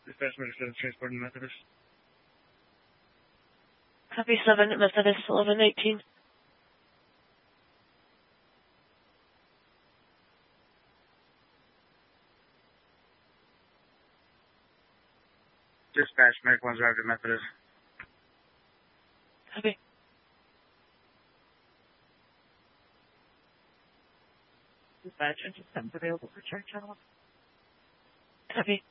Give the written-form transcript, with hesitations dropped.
Dispatch Medical Transport and Methodist. Copy 7 Methodist 1118. Dispatch Medical One's arrived at Methodist. Copy. Dispatch, engine 7's available for check channel. Copy.